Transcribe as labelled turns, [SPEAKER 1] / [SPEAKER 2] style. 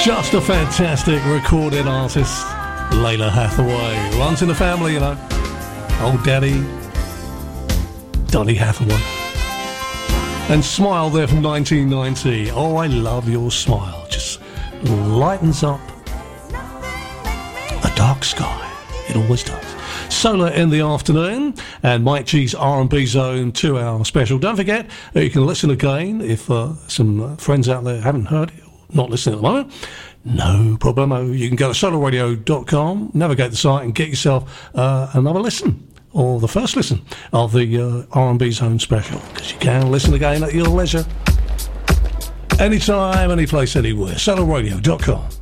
[SPEAKER 1] Just a fantastic recording artist, Lalah Hathaway. Runs in the family, you know. Old Daddy, Donny Hathaway. And Smile there from 1990. Oh, I love your smile. Just lightens up a dark sky. It always does. Solar in the afternoon and Mike G's R&B Zone 2 hour special. Don't forget, you can listen again if some friends out there haven't heard it or not listening at the moment. No problemo. You can go to solarradio.com, navigate the site and get yourself another listen, or the first listen of the R&B Zone special, because you can listen again at your leisure. Anytime, any place, anywhere. solarradio.com.